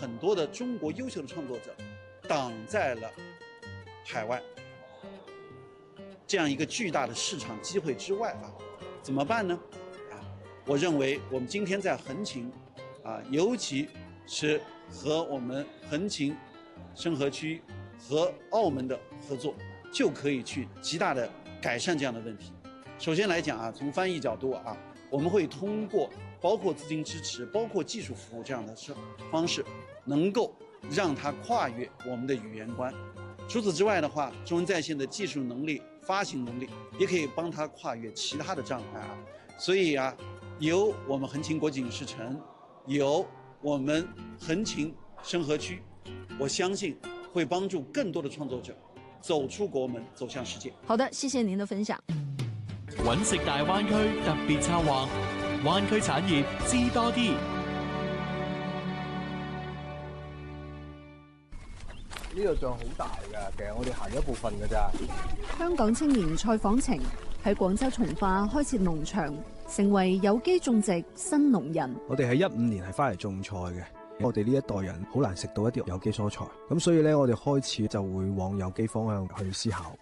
很多的中国优秀的创作者挡在了海外这样一个巨大的市场机会之外啊，怎么办呢？我认为我们今天在横琴尤其是和我们横琴深河区和澳门的合作，就可以去极大的改善这样的问题。首先来讲从翻译角度我们会通过包括资金支持、包括技术服务这样的方式，能够让它跨越我们的语言关。除此之外的话，中文在线的技术能力、发行能力也可以帮它跨越其他的障碍所以由我们横琴国际影视城，由我们横琴深河区，我相信会帮助更多的创作者走出國門，走向世界。 好的，謝謝您的分享。 揾食大灣區特別策劃，灣區產業知多啲。 呢個像好大㗎，其實我哋行咗一部分㗎咋。 香港青年蔡訪晴喺廣州從化開設農場，成為有機種植新農人。 我哋喺15年係翻嚟種菜嘅，我哋呢一代人好難食到一啲有機蔬菜，咁所以咧我哋開始就會往有機方向去思考。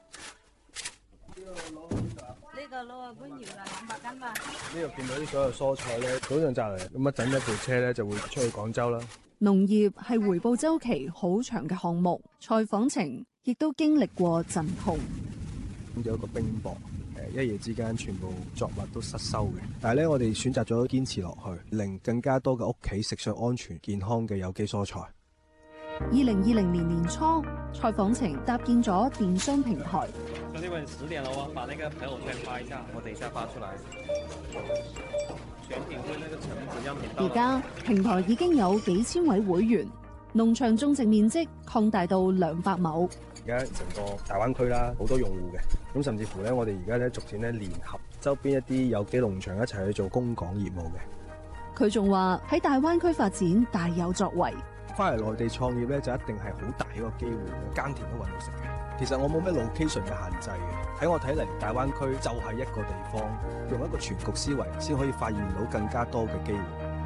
呢個攞個搬搖啦，200斤吧。 呢度見到啲所有蔬菜咧，早上摘嚟，咁一陣一部車咧就會出去廣州啦。 農業係回報週期好長嘅項目，蔡訪晴亦都經歷過陣痛。 咁有一個冰雹，一夜之間全部作物都失收嘅。但係咧，我哋選擇咗堅持落去，令更加多嘅屋企食上安全健康嘅有機蔬菜。 2020年年初，蔡訪晴搭建咗電商平台。 兄弟們，10點了喎，把那個朋友圈發一下，我等一下發出來。選品會那個橙子樣品到。 而家平台已經有幾千位會員，農場種植面積擴大到200畝。 而家成個大灣區啦，好多用戶嘅，咁甚至乎咧，我哋而家咧逐漸咧聯合周邊一啲有機農場一齊去做供港業務嘅。 佢仲話喺大灣區發展大有作為。 翻嚟內地創業咧，就一定係好大一個機會，耕田都揾到食嘅。其實我冇咩 location 嘅限制嘅，喺我睇嚟，大灣區就係一個地方，用一個全局思維，先可以發現到更加多嘅機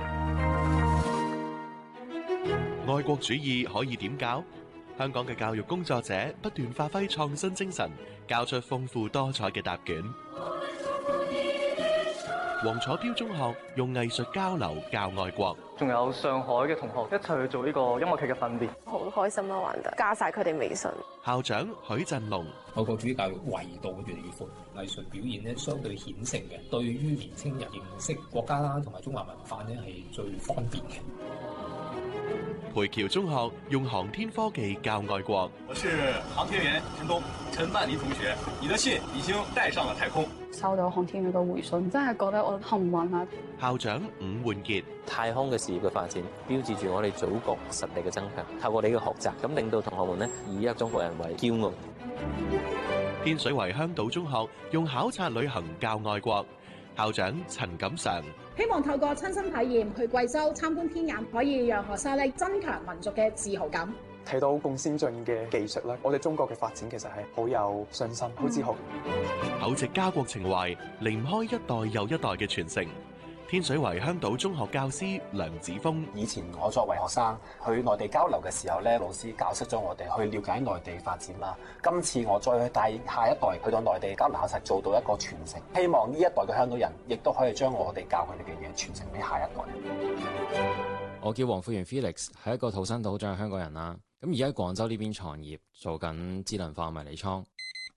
會。 愛國主義可以點教？香港嘅教育工作者不斷發揮創新精神，教出豐富多彩嘅答卷。黃楚標中學用藝術交流教愛國， 仲有上海嘅同學一齊去做呢個音樂劇嘅訓練， 好開心啊！玩得加晒佢哋微信。 校長許振龍， 愛國主義教育維度越嚟越闊，藝術表現咧相對顯性嘅，對於年青人認識國家啦同埋中華文化咧係最方便嘅。 培僑中學用航天科技教愛國。 我是航天員陳東，陳曼妮同學，你的信已經帶上了太空。 收到航天員嘅回信，真係覺得我幸運啊！ 校長伍煥傑， 太空嘅事業嘅發展，標誌住我哋祖國實力嘅增強。透過你嘅學習，咁令到同學們呢以一個中國人為驕傲。 天水圍香島中學用考察旅行教愛國，校長陳錦常。 希望透過親身體驗去貴州參觀天眼，可以讓學生咧增強民族嘅自豪感。 睇到咁先進嘅技術咧，我哋中國嘅發展其實係好有信心、好自豪。 厚植家國情懷，離唔開一代又一代嘅傳承。天水圍香島中學教師梁子峰， 以前我作為學生去內地交流嘅時候咧，老師教識咗我哋去了解內地發展啦。今次我再去帶下一代去到內地交流考察，做到一個傳承。希望呢一代嘅香港人亦都可以將我哋教佢哋嘅嘢傳承俾下一代。 我叫黃富源 Felix， 係一個土生土長嘅香港人啦。咁而家喺廣州呢邊創業，做緊智能化迷你倉。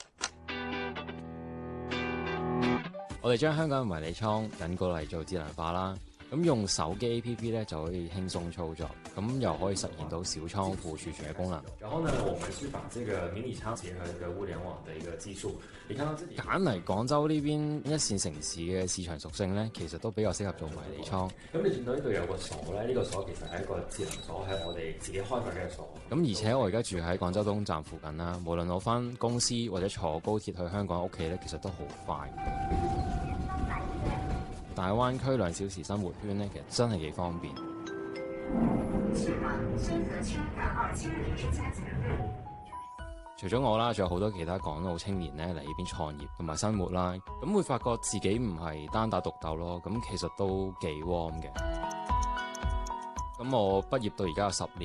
我哋將香港嘅迷你倉引過嚟做智能化啦。咁用手機 APP 咧就可以輕鬆操作，咁又可以實現到小倉庫儲存嘅功能。 然後呢，我們是把這個迷你倉結合一個互聯網嘅一個技術。你看到這裡揀嚟廣州呢邊一線城市嘅市場屬性咧，其實都比較適合做迷你倉。 咁你見到呢度有個鎖咧，呢個鎖其實係一個智能鎖，係我哋自己開發嘅鎖。 咁而且我而家住喺廣州東站附近啦，無論我返公司或者坐高鐵去香港屋企咧，其實都好快。大灣區2小時生活圈咧，其實真係幾方便。除咗我啦，仲有好多其他港澳青年咧嚟呢邊創業同埋生活啦，咁會發覺自己唔係單打獨鬥咯，咁其實都幾 warm 嘅。咁我畢業到而家有10年。